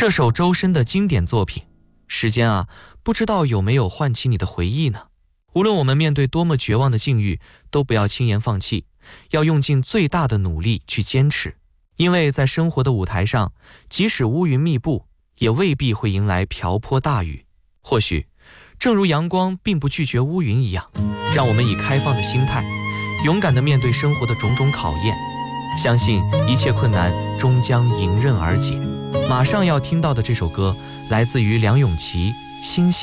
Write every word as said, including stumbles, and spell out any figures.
这首周深的经典作品，时间啊，不知道有没有唤起你的回忆呢？无论我们面对多么绝望的境遇，都不要轻言放弃，要用尽最大的努力去坚持。因为在生活的舞台上，即使乌云密布，也未必会迎来瓢泼大雨。或许，正如阳光并不拒绝乌云一样，让我们以开放的心态，勇敢地面对生活的种种考验，相信一切困难终将迎刃而解。马上要听到的这首歌，来自于梁咏琪《星星》。